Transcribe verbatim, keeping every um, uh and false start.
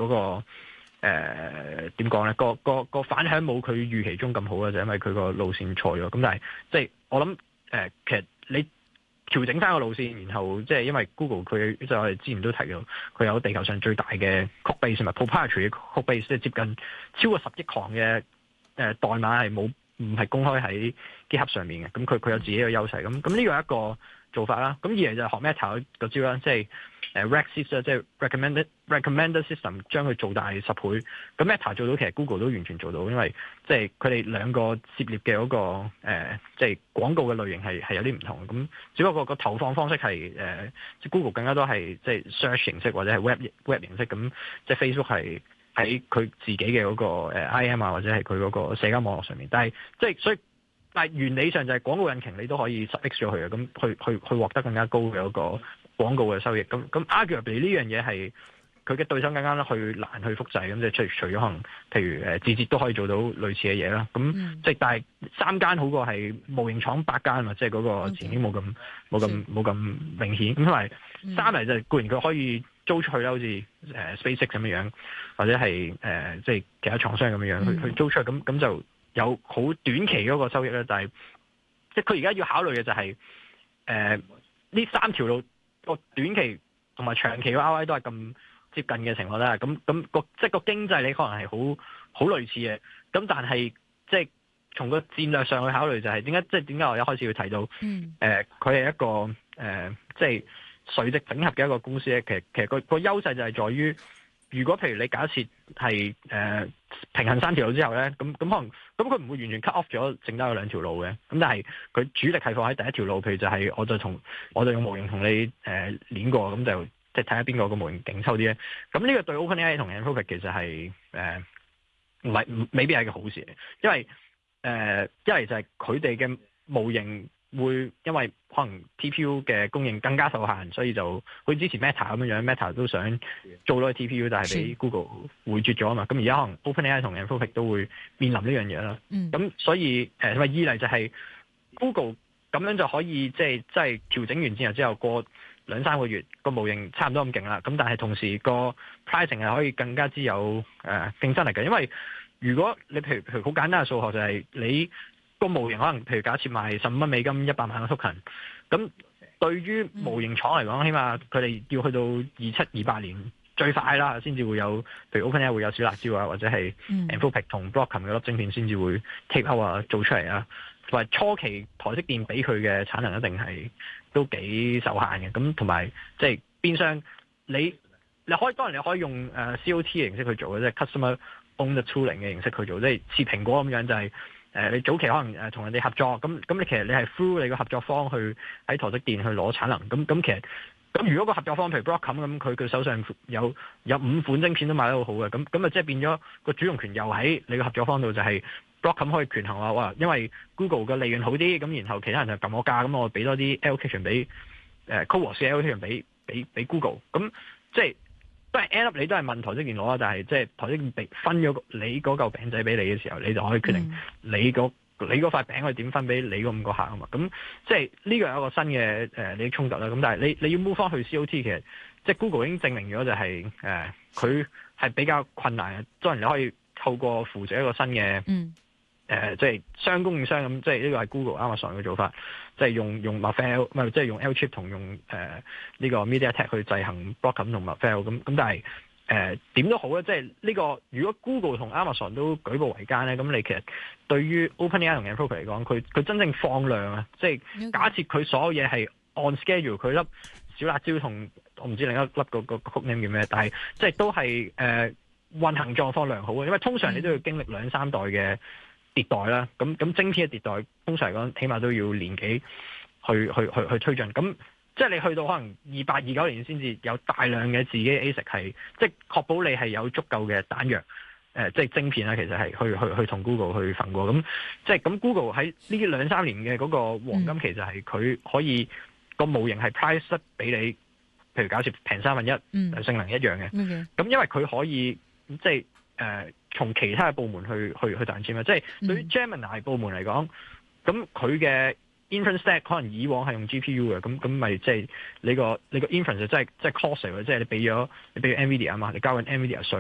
嗰個誒點講咧，個個個反響冇佢預期中咁好嘅，就因為佢個路線錯咗。咁但係即係我諗誒、呃，其實你調整翻個路線，然後即係因為 Google 佢就我哋之前都提到，佢有地球上最大嘅 code base 同埋 proprietary 嘅 code base，即係接近超過十億行嘅誒代碼係冇唔係公開喺 GitHub 上面嘅。咁佢佢有自己嘅優勢。咁咁呢個係一個做法啦。咁二嚟就係學 Meta 個招啦，即係誒 RecSys 啦，即係 recommended recommended system 將佢做大十倍。咁 Meta 做到，其實 Google 都完全做到，因為即係佢哋兩個涉獵嘅嗰個誒即係廣告嘅類型係係有啲唔同。咁只不過個投放方式係誒、呃、即係 Google 更加多係即係 search 形式或者係 web web 形式。咁即係 Facebook 係喺佢自己嘅嗰個誒 I M 啊，或者係佢嗰個社交網絡上面。但係即係所以。但係原理上就係廣告引擎你都可以 sub x 咗佢嘅，咁去去去獲得更加高嘅嗰個廣告嘅收益。咁咁 arguably 呢樣嘢係佢嘅對手更加去難去複製。咁即係除除咗可能譬如誒字節都可以做到類似嘅嘢啦。咁即係但係三間好過係模型廠八間嘛，即係嗰個前景冇咁冇咁冇咁明顯。咁同埋三嚟就係固然佢可以租出去啦，好似誒 SpaceX 咁樣樣，或者係誒即係其他廠商咁樣樣去去租出去，咁咁就有好短期嗰個收益咧。但係即係佢而家要考慮嘅就係誒呢三條路個短期同埋長期嘅 R O I 都係咁接近嘅情況啦。咁咁個即係個經濟你可能係好好類似嘅。咁但係即係從個戰略上去考慮就係點解即係點解我一開始要提到誒佢係一個誒、呃、即係垂直整合嘅一個公司咧。其實其實個個優勢就係在於，如果譬如你假設係誒、呃、平衡三條路之後咧，咁咁可能咁佢唔會完全 cut off 咗剩低有兩條路嘅。咁但係佢主力係放喺第一條路，譬如就係我就同我就用模型同你誒練、呃、過，咁就即係睇下邊個個模型勁抽啲咧。咁呢個對 OpenAI 同 Anthropic 其實係誒唔係未必係一個好事，因為誒一嚟就係佢哋嘅模型會因為可能 T P U 嘅供應更加受限，所以就好似之前 Meta 咁樣樣 ，Meta 都想做多個 T P U， 但係俾 Google 回絕咗啊嘛。咁而家可能 OpenAI 同 Anthropic 都會面臨呢樣嘢啦。咁、嗯、所以誒，同、呃、埋二嚟就係 Google 咁樣就可以即係即係調整完之後之後過兩三個月個模型差唔多咁勁啦。咁但係同時個 pricing 係可以更加之有誒競爭力嘅，因為如果你譬如譬如好簡單嘅數學就係你個模型可能譬如假設賣十五蚊美金一百萬個 token， 咁對於模型廠嚟講，起碼佢哋要去到二七二八年最快啦，先至會有譬如 OpenAI 會有小辣椒啊，或者係 Anthropic 同 Broadcom 嘅粒晶片先至會 take out 啊做出嚟啊。同埋初期台積電俾佢嘅產能一定係都幾受限嘅。咁同埋即係變相你你可以當然你可以用誒 C O T 嘅形式去做嘅，即係 customer owned tooling 嘅形式去做，即係似蘋果咁樣就係、是、誒、呃、你早期可能誒同人哋合作，咁咁你其實你係 through 你個合作方去喺台積電去攞產能，咁咁其實咁如果個合作方譬如 Broadcom 咁，佢佢手上有有五款晶片都賣得好好嘅，咁咁啊即係變咗個主動權又喺你個合作方度，就係 Broadcom 可以權衡話哇，因為 Google 嘅利潤好啲，咁然後其他人就撳我價，咁我俾多啲 allocation 俾誒 Cowork 嘅 allocation 俾俾俾 Google，咁即係。都係 end up 你都係問台積電攞啦，但係即係台積電被分咗你嗰嚿餅仔俾你嘅時候，你就可以決定你嗰、嗯、你嗰塊餅可以點分俾你嗰五個客啊嘛。咁即係呢個有一個新嘅誒利益衝突啦。咁但係你你要 move 翻去 C O T， 其實即係 Google 已經證明咗就係誒佢係比較困難嘅。當然你可以透過扶植一個新嘅。嗯誒、呃，即係雙供應商咁，即係呢個係 Google、Amazon 嘅做法，即係用用 Marvell，唔係即係用 L chip 同用誒呢、呃這個 MediaTek 去制衡 Broadcom 同 Marvell 咁咁，但係誒點都好咧，即係呢、這個如果 Google 同 Amazon 都舉步維艱咧，咁你其實對於 OpenAI 同 Anthropic 嚟講，佢佢真正放量啊，即係假設佢所有嘢係按 schedule，佢粒小辣椒同我唔知另一粒個個 code name 叫咩，但係即係都係誒、呃、運行狀況良好嘅，因為通常你都要經歷兩三代嘅迭代啦，咁咁晶片嘅迭代，通常嚟講，起碼都要年幾去去去去推進。咁即係你去到可能二八二九年先至有大量嘅自己 A S I C 係，即係確保你係有足夠嘅彈藥，誒、呃，即係晶片啦。其實係去去去同 Google 去分過。咁即係咁 Google 喺呢兩三年嘅嗰個黃金期就係佢可以個模型係 price 得俾你，譬如假設平三分一，嗯、性能一樣嘅。咁、okay. 因為佢可以即係誒。呃從其他嘅部門去去去賺錢啊！即係對於 Gemini 部門嚟講，咁佢嘅 inference stack 可能以往係用 G P U 嘅，咁咁咪即係你個你個 inference 就真係即係 cost 嚟嘅，即係你俾咗你俾咗 NVIDIA 啊嘛，你交緊 NVIDIA 稅。